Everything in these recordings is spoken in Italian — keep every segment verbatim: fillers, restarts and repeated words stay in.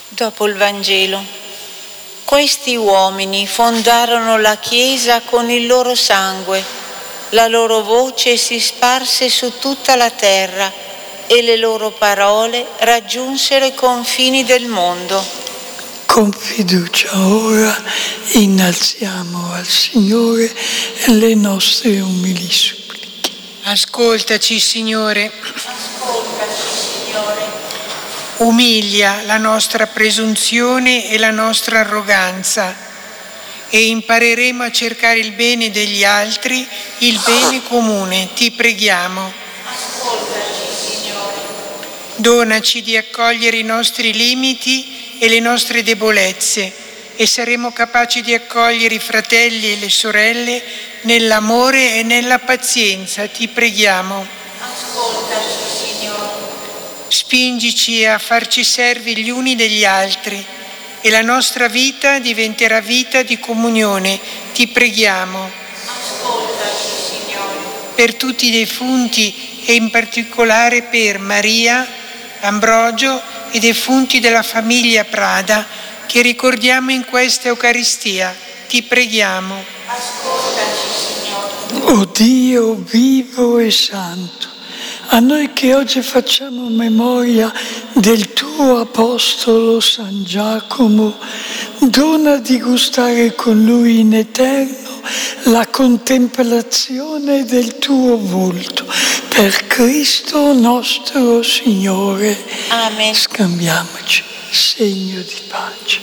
Dopo il Vangelo. Questi uomini fondarono la Chiesa con il loro sangue, la loro voce si sparse su tutta la terra e le loro parole raggiunsero i confini del mondo. Con fiducia ora innalziamo al Signore le nostre umili suppliche. Ascoltaci, Signore. Ascoltaci, Signore. Umilia la nostra presunzione e la nostra arroganza e impareremo a cercare il bene degli altri, il bene comune. Ti preghiamo. Ascoltaci, Signore. Donaci di accogliere i nostri limiti e le nostre debolezze e saremo capaci di accogliere i fratelli e le sorelle nell'amore e nella pazienza. Ti preghiamo. Ascoltaci, Signore. Spingici a farci servi gli uni degli altri e la nostra vita diventerà vita di comunione. Ti preghiamo. Ascoltaci, Signore. Per tutti i defunti e in particolare per Maria, Ambrogio e i defunti della famiglia Prada che ricordiamo in questa Eucaristia. Ti preghiamo. Ascoltaci, Signore. O Dio vivo e santo, a noi che oggi facciamo memoria del tuo apostolo San Giacomo, dona di gustare con lui in eterno la contemplazione del tuo volto. Per Cristo nostro Signore. Amen. Scambiamoci segno di pace.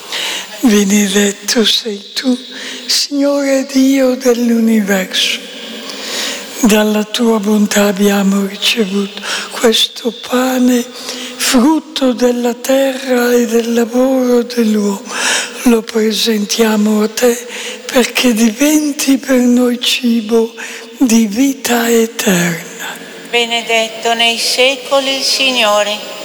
Benedetto sei tu, Signore Dio dell'universo. Dalla tua bontà abbiamo ricevuto questo pane, frutto della terra e del lavoro dell'uomo. Lo presentiamo a te perché diventi per noi cibo di vita eterna. Benedetto nei secoli il Signore.